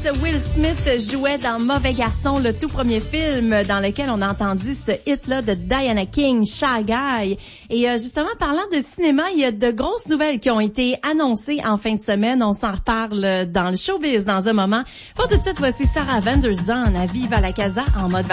Will Smith jouait dans Mauvais Garçon, le tout premier film dans lequel on a entendu ce hit-là de Diana King, Shy Guy. Et justement, parlant de cinéma, il y a de grosses nouvelles qui ont été annoncées en fin de semaine. On s'en reparle dans le showbiz dans un moment. Pour tout de suite, voici Sarah Vanderzon à Viva la Casa en mode